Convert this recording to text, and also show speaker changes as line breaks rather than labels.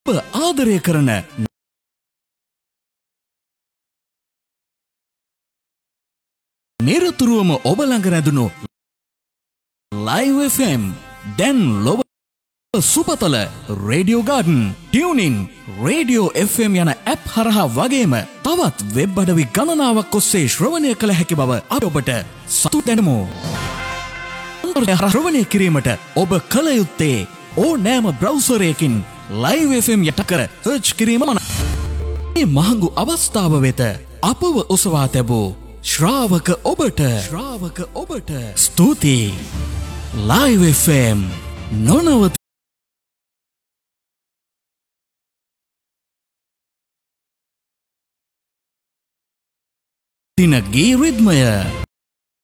ආදරය කරන නිරතුරුවම ඔබ ළඟ රැඳුණු Live FM දැන් ලොව සුපතල radio garden tuning radio FM යන ඇප් හරහා වගේම තවත් වෙබ් අඩවි ගණනාවක් ඔස්සේ ශ්‍රවණය කළ හැකි බව අපි ඔබට සතුටු දැනමු. ශ්‍රවණය කිරීමට ඔබ කළ යුත්තේ ඕනෑම බ්‍රවුසරයකින් Live FM යට කර සර්ච් කිරීම මනයි. මේ මහඟු අවස්ථාව වෙත අපව ඔසවා තැබූ ශ්‍රාවක ඔබට ස්තුතියි. Live FM නොනවත දින ගී රිද්මය